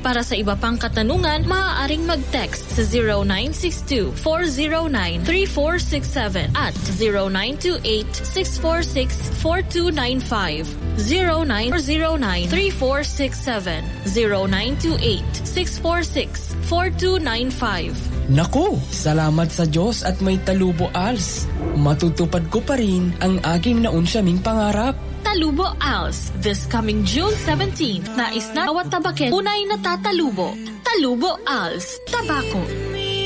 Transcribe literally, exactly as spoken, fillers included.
Para sa iba pang katanungan, maaaring mag-text sa zero nine six two, four zero nine, three four six seven at zero nine two eight, six four six, four two nine five, zero nine zero nine, three four six seven, zero nine two eight, six four six, four two nine five. Naku, salamat sa Diyos at may Talubo Als. Matutupad ko pa rin ang aking naunsyaming pangarap. Talubo Als, this coming June seventeenth, nais na bawat tabaken, unay natatalubo. Talubo Als, tabako.